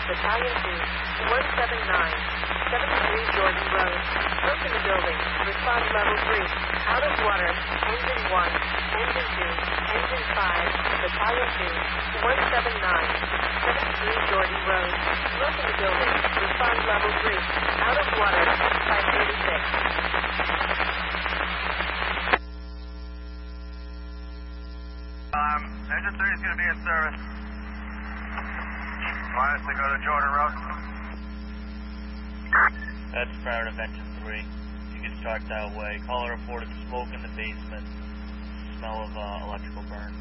Battalion 2, 179, 73 Jordan Road. Smoke in the building. Response level 3. Out of water. Engine 1, Engine 2, Engine 5, Battalion 2, 179, 73 Jordan Road. Smoke in the building. Response level 3. Out of water. 536. Engine 3 is going to be in service. Minus to go to Jordan Road. That's prior to Engine 3. You can start that way. Caller reported smoke in the basement. Smell of electrical burn.